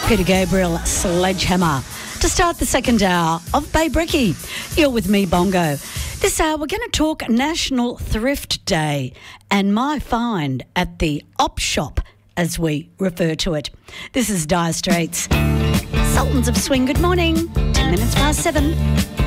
Peter Gabriel, Sledgehammer. To start the second hour of Bay Brekkie, you're with me, Bongo. This hour, we're going to talk National Thrift Day and my find at the op shop, as we refer to it. This is Dire Straits. Sultans of Swing, good morning. 10 minutes past 7.